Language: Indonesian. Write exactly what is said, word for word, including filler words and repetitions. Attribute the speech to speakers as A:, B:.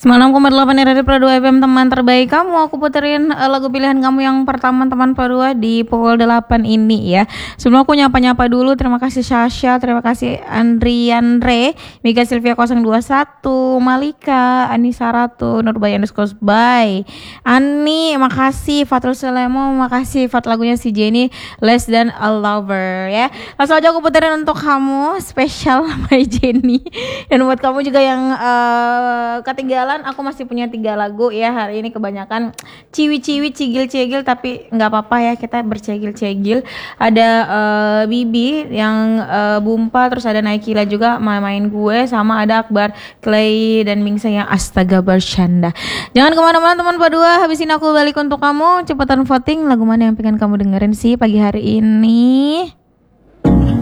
A: Semalam Komar delapan R R I Pro dua F M, teman terbaik kamu. Aku puterin uh, lagu pilihan kamu yang pertama, teman Pro dua di pukul delapan ini ya. Sebelum aku nyapa-nyapa dulu, terima kasih Sasha, terima kasih Andrian Re, Mika Silvia nol dua satu, Malika, Anissa Ratu, Nurbaya underscore by, Ani, makasih, Fatul Selemo, makasih, Fat lagunya si Jenny, Less Than a Lover ya. Langsung aja aku puterin untuk kamu, spesial My Jenny. Dan buat kamu juga yang uh, ketinggalan, aku masih punya tiga lagu ya hari ini, kebanyakan ciwi-ciwi, cigil-cigil, tapi nggak apa-apa ya, kita bercegil-cegil. Ada uh, Bibi yang uh, Bumpa, terus ada Naikila juga main gue, sama ada Akbar, Clay, dan Mingsa yang astaga bercanda. Jangan kemana-mana teman Pak Dua, habis ini aku balik untuk kamu. Cepetan voting lagu mana yang pengen kamu dengerin sih pagi hari ini.